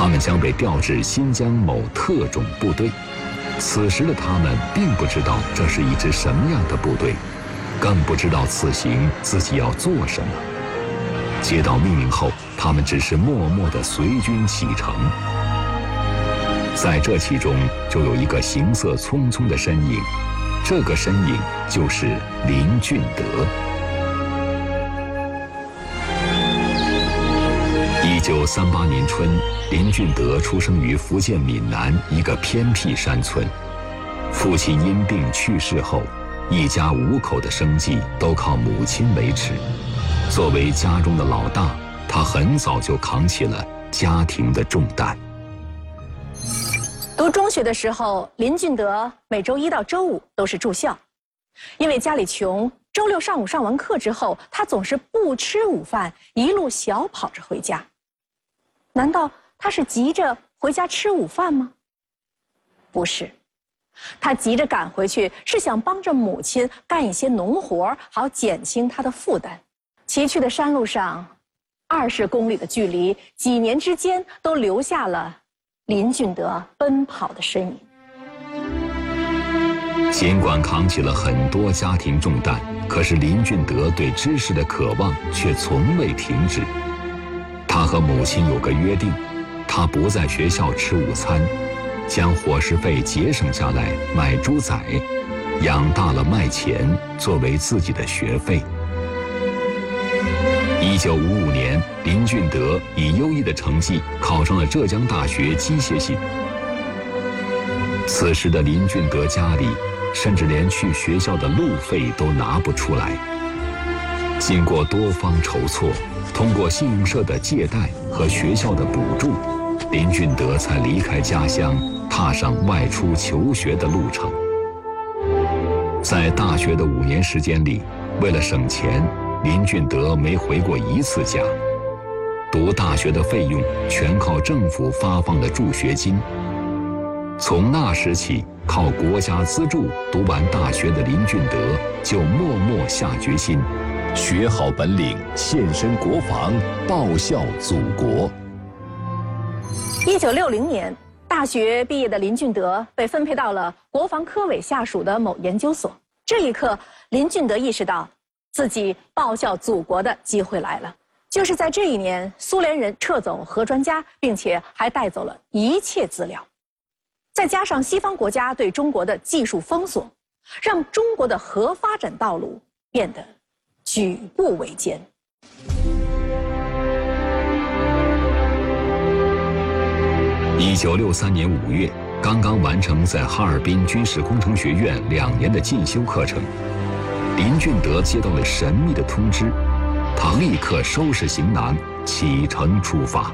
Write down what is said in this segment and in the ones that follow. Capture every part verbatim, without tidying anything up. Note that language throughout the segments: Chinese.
他们将被调至新疆某特种部队。此时的他们并不知道这是一支什么样的部队，更不知道此行自己要做什么。接到命令后，他们只是默默地随军启程。在这其中，就有一个行色匆匆的身影，这个身影就是林俊德。一九三八年春，林俊德出生于福建闽南一个偏僻山村。父亲因病去世后，一家五口的生计都靠母亲维持。作为家中的老大，他很早就扛起了家庭的重担。 读中学的时候，林俊德每周一到周五都是住校，因为家里穷，周六上午上完课之后，他总是不吃午饭，一路小跑着回家。难道他是急着回家吃午饭吗？不是，他急着赶回去是想帮着母亲干一些农活，好减轻他的负担。崎岖的山路上，二十公里的距离，几年之间都留下了林俊德奔跑的身影。 尽管扛起了很多家庭重担，可是林俊德对知识的渴望却从未停止。他和母亲有个约定，他不在学校吃午餐，将伙食费节省下来买猪仔，养大了卖钱作为自己的学费。一九五五年，林俊德以优异的成绩考上了浙江大学机械系。此时的林俊德家里，甚至连去学校的路费都拿不出来。经过多方筹措，通过信用社的借贷和学校的补助，林俊德才离开家乡，踏上外出求学的路程。在大学的五年时间里，为了省钱，林俊德没回过一次家。读大学的费用全靠政府发放的助学金。从那时起，靠国家资助读完大学的林俊德就默默下决心，学好本领，献身国防，报效祖国。 一九六零年，大学毕业的林俊德被分配到了国防科委下属的某研究所。这一刻，林俊德意识到自己报效祖国的机会来了。就是在这一年，苏联人撤走核专家，并且还带走了一切资料。再加上西方国家对中国的技术封锁，让中国的核发展道路变得举步维艰。 一九六三年五月，刚刚完成在哈尔滨军事工程学院两年的进修课程，林俊德接到了神秘的通知，他立刻收拾行囊，启程出发。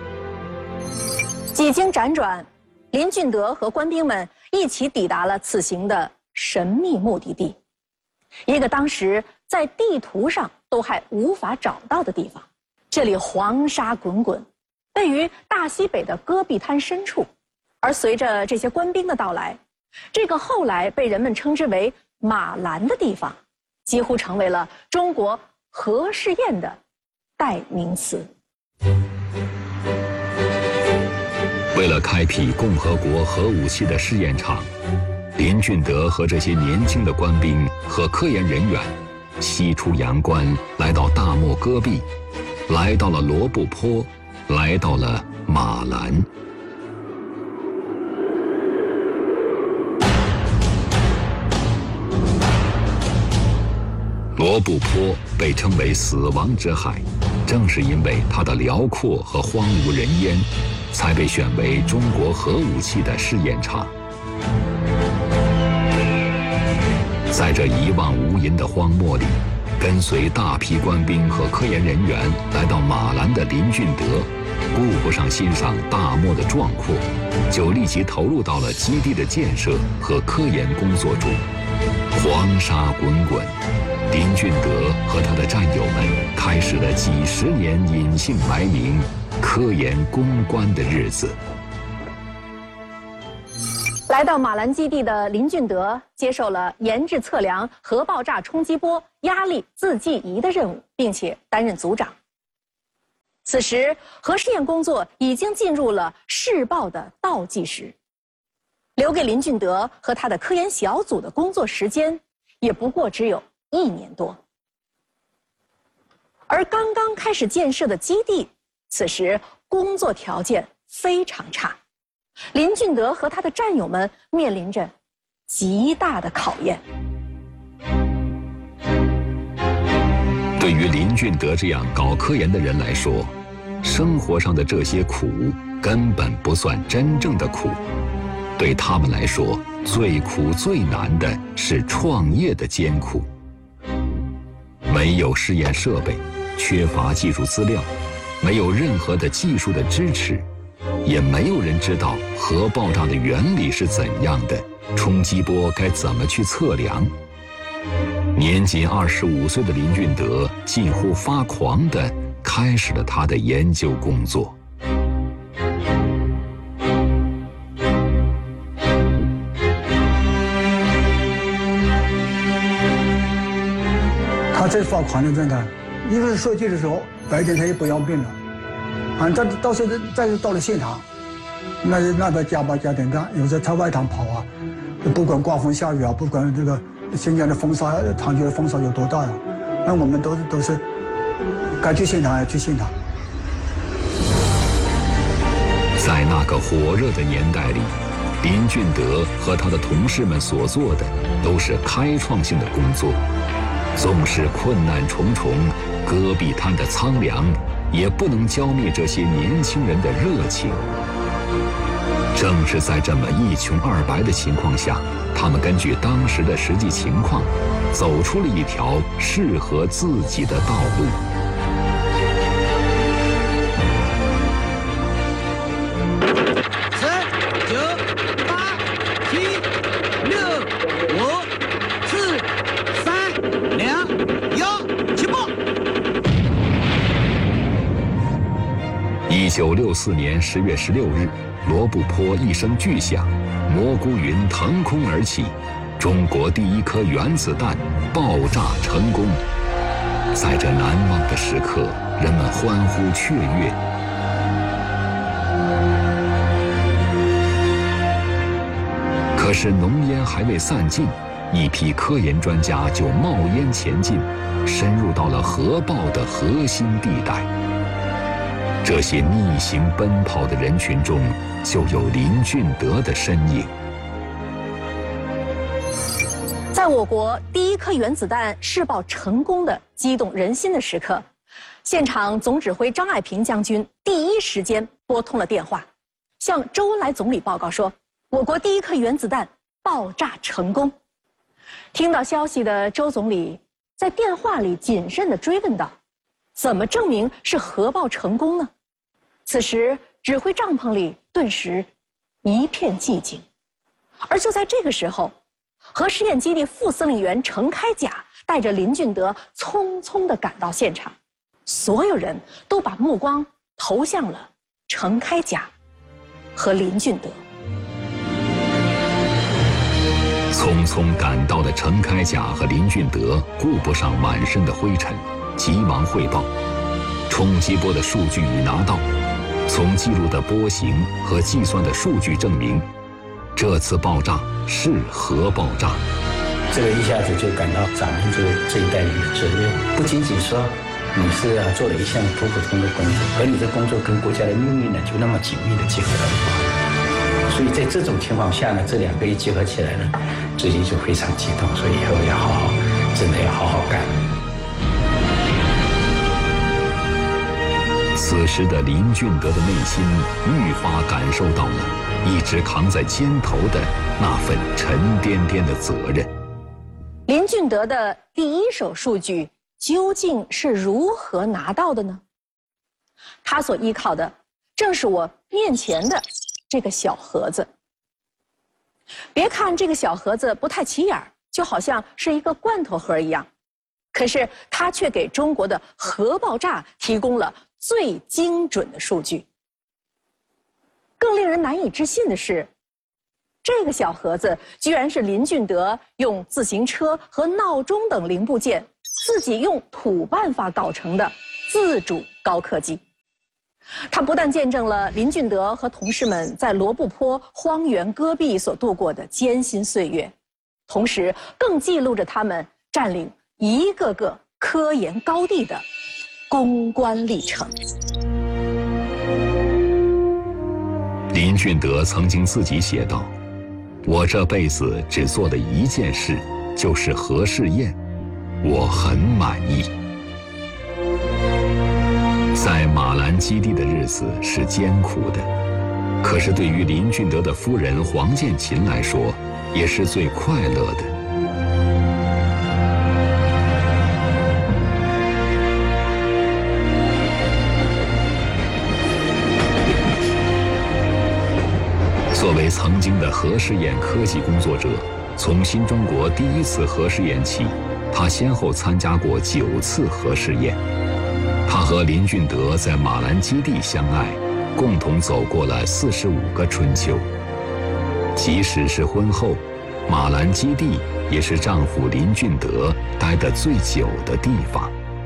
几经辗转，林俊德和官兵们一起抵达了此行的神秘目的地，一个当时在地图上都还无法找到的地方。这里黄沙滚滚，位于大西北的戈壁滩深处。而随着这些官兵的到来，这个后来被人们称之为马兰的地方，几乎成为了中国核试验的代名词。 为了开辟共和国核武器的试验场，林俊德和这些年轻的官兵和科研人员西出阳关，来到大漠戈壁，来到了罗布泊，来到了马兰。罗布泊被称为死亡之海，正是因为它的辽阔和荒无人烟，才被选为中国核武器的试验场。在这一望无垠的荒漠里，跟随大批官兵和科研人员来到马兰的林俊德，顾不上欣赏大漠的壮阔，就立即投入到了基地的建设和科研工作中。黄沙滚滚，林俊德和他的战友们开始了几十年隐姓埋名、科研攻关的日子。 来到马兰基地的林俊德接受了研制测量核爆炸冲击波压力自计仪的任务，并且担任组长。 此时核试验工作已经进入了试爆的倒计时，留给林俊德和他的科研小组的工作时间也不过只有一年多。而刚刚开始建设的基地，此时工作条件非常差，林俊德和他的战友们面临着极大的考验。 对于林俊德这样搞科研的人来说，生活上的这些苦根本不算真正的苦，对他们来说，最苦最难的是创业的艰苦。没有试验设备，缺乏技术资料，没有任何的技术的支持，也没有人知道核爆炸的原理是怎样的，冲击波该怎么去测量。年仅二十五岁的林俊德近乎发狂地开始了他的研究工作。 他在发狂的状态，因为射击的时候白天他也不要命了，啊，他到现在再到了现场，那那个加班加点干，有时候他外场跑啊，不管刮风下雨啊，不管这个现在的风沙，长期的风沙有多大呀、啊，那我们都都是该去现场要去现场。 在那个火热的年代里，林俊德和他的同事们所做的都是开创性的工作。纵使困难重重，戈壁滩的苍凉也不能浇灭这些年轻人的热情。正是在这么一穷二白的情况下，他们根据当时的实际情况，走出了一条适合自己的道路。 十、九、八、七、六、五、四、三、两、一，起步！ 一九六四年十月十六日，罗布泊一声巨响，蘑菇云腾空而起，中国第一颗原子弹爆炸成功。在这难忘的时刻，人们欢呼雀跃。可是浓烟还未散尽，一批科研专家就冒烟前进，深入到了核爆的核心地带。这些逆行奔跑的人群中，就有林俊德的身影。 在我国第一颗原子弹试爆成功的激动人心的时刻，现场总指挥张爱萍将军第一时间拨通了电话，向周恩来总理报告说，我国第一颗原子弹爆炸成功。听到消息的周总理在电话里谨慎地追问道，怎么证明是核爆成功呢？此时指挥帐篷里顿时一片寂静。而就在这个时候，核试验基地副司令员程开甲带着林俊德匆匆地赶到现场，所有人都把目光投向了程开甲和林俊德。 匆匆赶到的程开甲和林俊德顾不上满身的灰尘，急忙汇报：冲击波的数据已拿到，从记录的波形和计算的数据证明，这次爆炸是核爆炸。 这个一下子就感到咱们这这一代人的责任，不仅仅说你是啊做了一项普普通的工作，而你的工作跟国家的命运呢就那么紧密的结合到一块。所以在这种情况下呢，这两个一结合起来呢，自己就非常激动，所以以后要好好，真的要好好干。 此时的林俊德的内心愈发感受到了一直扛在肩头的那份沉甸甸的责任。 林俊德的第一手数据究竟是如何拿到的呢？他所依靠的正是我面前的这个小盒子。别看这个小盒子不太起眼儿，就好像是一个罐头盒一样，可是它却给中国的核爆炸提供了最精准的数据。更令人难以置信的是，这个小盒子居然是林俊德用自行车和闹钟等零部件自己用土办法搞成的自主高科技。 他不但见证了林俊德和同事们在罗布泊荒原戈壁所度过的艰辛岁月，同时更记录着他们占领一个个科研高地的攻关历程。 林俊德曾经自己写道：“我这辈子只做的一件事，就是核试验，我很满意。”在马兰基地的日子是艰苦的，可是对于林俊德的夫人黄建琴来说，也是最快乐的。作为曾经的核试验科技工作者，从新中国第一次核试验起，他先后参加过九次核试验。他和林俊德在马兰基地相爱，共同走过了四十五个春秋。即使是婚后，马兰基地也是丈夫林俊德待得最久的地方。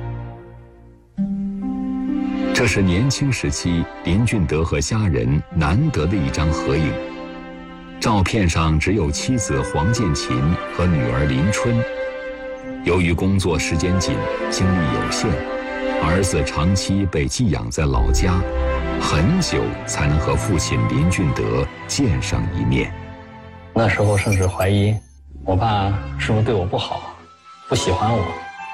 这是年轻时期林俊德和家人难得的一张合影。照片上只有妻子黄建琴和女儿林春。由于工作时间紧，精力有限，儿子长期被寄养在老家，很久才能和父亲林俊德见上一面。 那时候甚至怀疑我爸是不是对我不好，不喜欢我。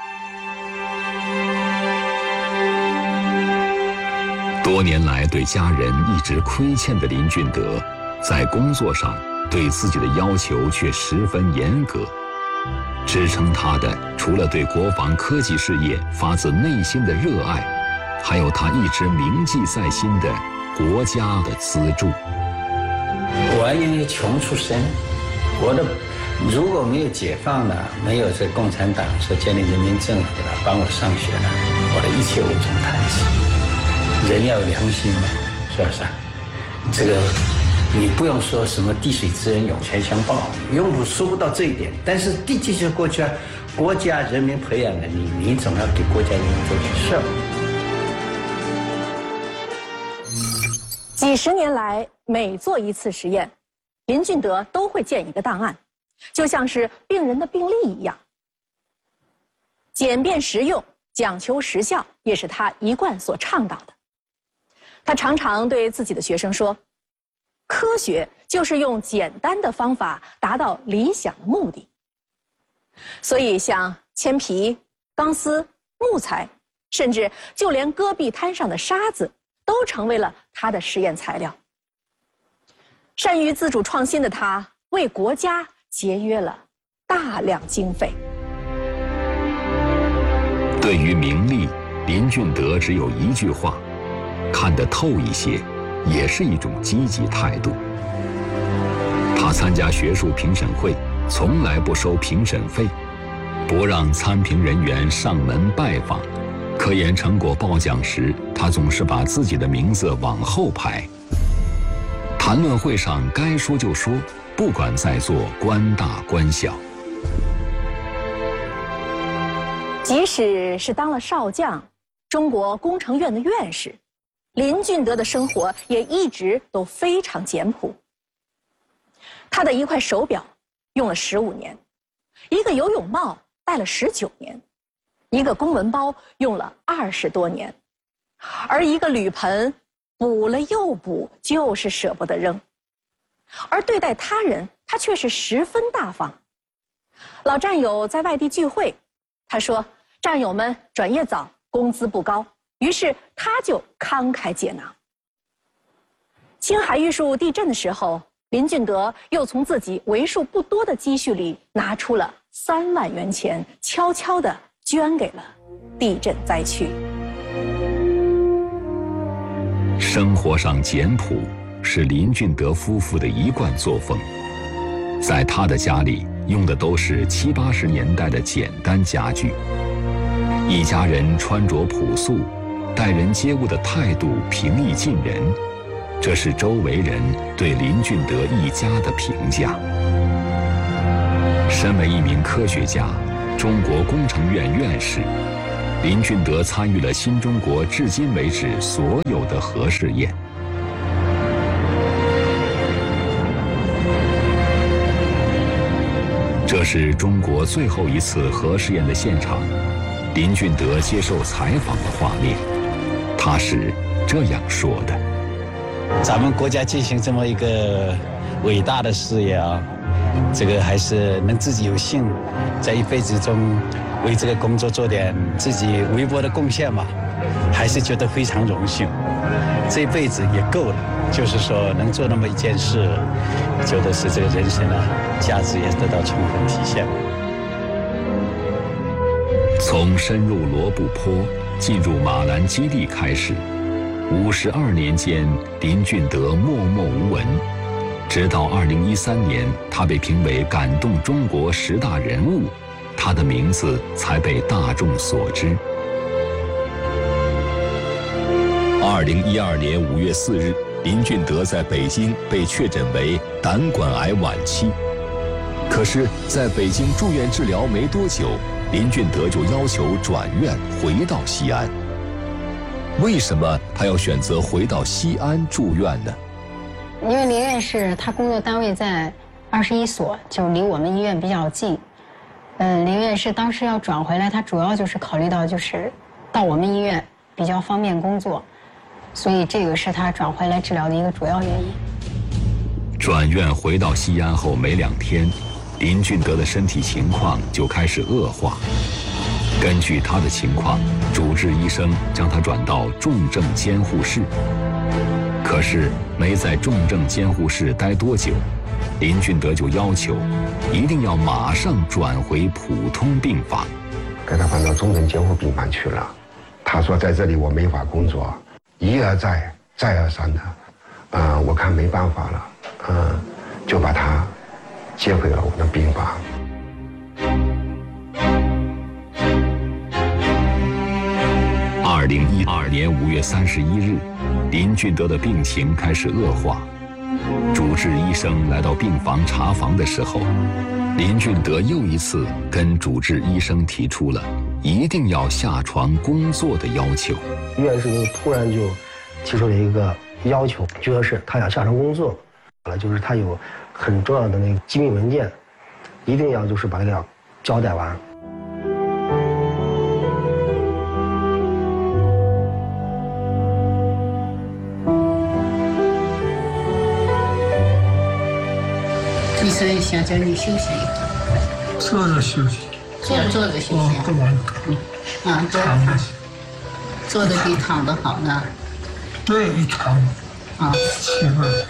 多年来对家人一直亏欠的林俊德，在工作上对自己的要求却十分严格。支撑他的除了对国防科技事业发自内心的热爱，还有他一直铭记在心的国家的资助。 我因为穷出身，我的如果没有解放了，没有这共产党所建立人民政府了，帮我上学了，我的一切无从谈起。人要有良心嘛，是不是？这个你不用说什么滴水之恩涌泉相报，用不说不到这一点。但是第这些国家国家人民培养了你，你总要给国家人民做点事儿。几十年来，每做一次实验，林俊德都会建一个档案，就像是病人的病历一样。简便实用，讲求实效，也是他一贯所倡导的。他常常对自己的学生说，科学就是用简单的方法达到理想的目的。所以像铅皮、钢丝、木材，甚至就连戈壁滩上的沙子，都成为了他的实验材料。善于自主创新的他，为国家节约了大量经费。 对于名利，林俊德只有一句话：看得透一些，也是一种积极态度。他参加学术评审会，从来不收评审费，不让参评人员上门拜访。科研成果报奖时，他总是把自己的名字往后排。谈论会上该说就说，不管在座官大官小。 即使是当了少将，中国工程院的院士，林俊德的生活也一直都非常简朴。他的一块手表用了十五年，一个游泳帽戴了十九年，一个公文包用了二十多年，而一个铝盆补了又补，就是舍不得扔。而对待他人，他却是十分大方。老战友在外地聚会，他说战友们转业早，工资不高，于是他就慷慨解囊。青海玉树地震的时候，林俊德又从自己为数不多的积蓄里拿出了三万元钱，悄悄地捐给了地震灾区。 生活上简朴是林俊德夫妇的一贯作风，在他的家里用的都是七八十年代的简单家具，一家人穿着朴素，待人接物的态度平易近人，这是周围人对林俊德一家的评价。身为一名科学家，中国工程院院士， 林俊德参与了新中国至今为止所有的核试验。这是中国最后一次核试验的现场，林俊德接受采访的画面，他是这样说的： 咱们国家进行这么一个伟大的事业啊，这个还是能自己有幸在一辈子中为这个工作做点自己微薄的贡献吧，还是觉得非常荣幸。这辈子也够了，就是说能做那么一件事，觉得是这个人生啊价值也得到充分体现。 从深入罗布泊进入马兰基地开始，五十二年间，林俊德默默无闻，直到二零一三年，他被评为感动中国十大人物，他的名字才被大众所知。二零一二年五月四日，林俊德在北京被确诊为胆管癌晚期。可是，在北京住院治疗没多久，林俊德就要求转院回到西安。为什么他要选择回到西安住院呢？ 因为林院士他工作单位在二十一所，就离我们医院比较近。嗯，林院士当时要转回来，他主要就是考虑到就是到我们医院比较方便工作，所以这个是他转回来治疗的一个主要原因。 转院回到西安后没两天，林俊德的身体情况就开始恶化。根据他的情况，主治医生将他转到重症监护室。可是没在重症监护室待多久，林俊德就要求一定要马上转回普通病房。 给他搬到重症监护病房去了。他说在这里我没法工作，一而再再而三的，呃，我看没办法了，呃，就把他接回了我的病房。 二零一二年五月三十一日，林俊德的病情开始恶化。主治医生来到病房查房的时候，林俊德又一次跟主治医生提出了一定要下床工作的要求。 院士就突然就提出了一个要求，就说是他想下床工作，就是他有很重要的那个机密文件，一定要就是把它给交代完。 医生想叫你休息一会儿， 坐着休息， 坐着坐着休息啊， 不管嗯，啊， 躺着， 坐的比躺的好呢， 对，一躺， 啊， 气味。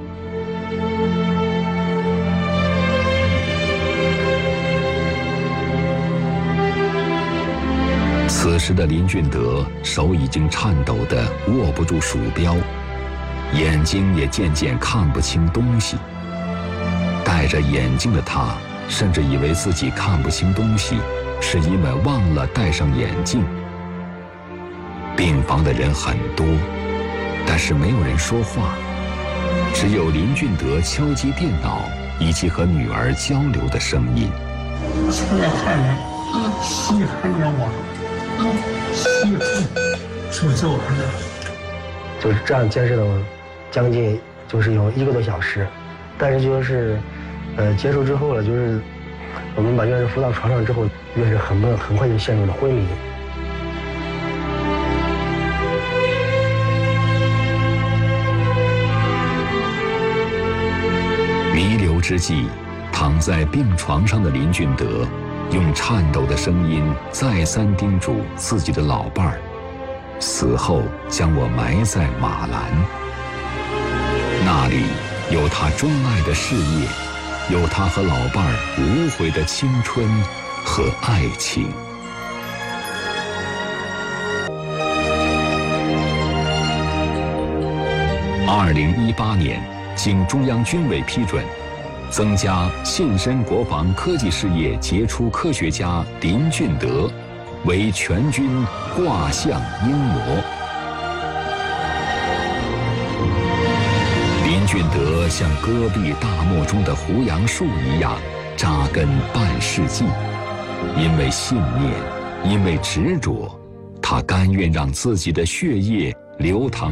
此时的林俊德手已经颤抖得握不住鼠标，眼睛也渐渐看不清东西。戴着眼镜的他，甚至以为自己看不清东西，是因为忘了戴上眼镜。病房的人很多，但是没有人说话，只有林俊德敲击电脑以及和女儿交流的声音。 现在太冷， 嗯， 稀罕着我， 嗯， 稀罕，说这玩意儿， 就是这样坚持了将近就是有一个多小时，但是就是，呃，结束之后了，就是我们把院士扶到床上之后，院士很慢很快就陷入了昏迷。 弥留之际，躺在病床上的林俊德，用颤抖的声音再三叮嘱自己的老伴儿：死后将我埋在马兰，那里有他钟爱的事业，有他和老伴儿无悔的青春和爱情。二零一八年，经中央军委批准，增加献身国防科技事业杰出科学家林俊德为全军挂项英模。林俊德像戈壁大漠中的胡杨树一样扎根半世纪，因为信念，因为执着， 他甘愿让自己的血液流淌